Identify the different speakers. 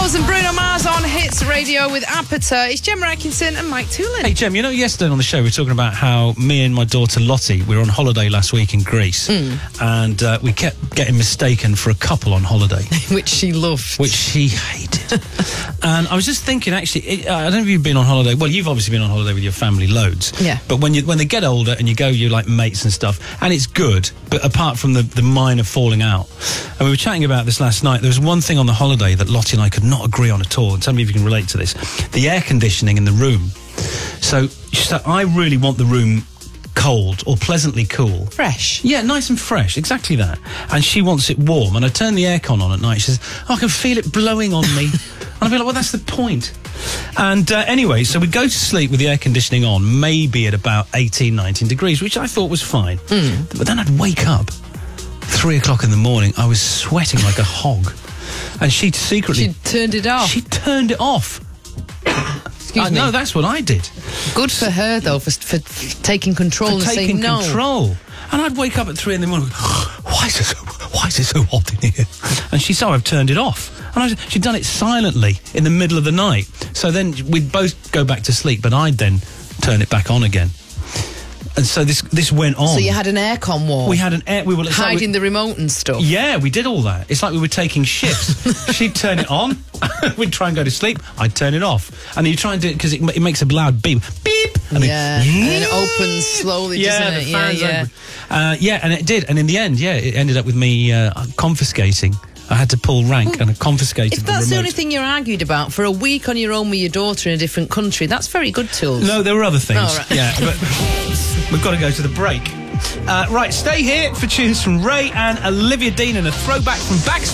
Speaker 1: Rose and Bruno Mars on Hits Radio with Apata. It's Gemma Atkinson and Mike Toolin.
Speaker 2: Hey, Gem, you know, yesterday on the show we were talking about how me and my daughter Lottie, we were on holiday last week in Greece, and we kept getting mistaken for a couple on holiday.
Speaker 1: Which she loved.
Speaker 2: Which she hated. And I was just thinking, actually, I don't know if you've been on holiday. Well, you've obviously been on holiday with your family loads.
Speaker 1: Yeah.
Speaker 2: But when they get older and you go, you're like mates and stuff, and it's good, but apart from the minor falling out. And we were chatting about this last night. There was one thing on the holiday that Lottie and I could not agree on at all. And tell me if you can relate to this. The air conditioning in the room. So I really want the room cold or pleasantly cool.
Speaker 1: Fresh.
Speaker 2: Yeah, nice and fresh. Exactly that. And she wants it warm. And I turn the aircon on at night. She says, I can feel it blowing on me. And I'll be like, well, that's the point. And anyway, so we go to sleep with the air conditioning on, maybe at about 18, 19 degrees, which I thought was fine. But then I'd wake up 3 o'clock in the morning. I was sweating like a hog. And she secretly...
Speaker 1: She turned it off.
Speaker 2: She turned it off.
Speaker 1: Excuse me.
Speaker 2: No, that's what I did.
Speaker 1: Good for her, though, for taking control and saying no.
Speaker 2: Taking control. And I'd wake up at 3 in the morning, why is it so hot in here? And she said, I've turned it off. And she'd done it silently in the middle of the night. So then we'd both go back to sleep, but I'd then turn it back on again. And so this went on.
Speaker 1: So you had an aircon wall?
Speaker 2: We had we were
Speaker 1: hiding the remote and stuff?
Speaker 2: Yeah, we did all that. It's like we were taking shifts. She'd turn it on, we'd try and go to sleep, I'd turn it off. And you try and do it because it makes a loud beep. Beep!
Speaker 1: And and it opens slowly, doesn't it?
Speaker 2: The fans open. And it did. And in the end, it ended up with me confiscating. I had to pull rank and I confiscated the remote.
Speaker 1: If that's the only thing you're argued about for a week on your own with your daughter in a different country, that's very good tools.
Speaker 2: No, there were other things.
Speaker 1: Oh, right.
Speaker 2: Yeah, but we've got to go to the break. Right, stay here for tunes from Ray and Olivia Dean and a throwback from Backstreet.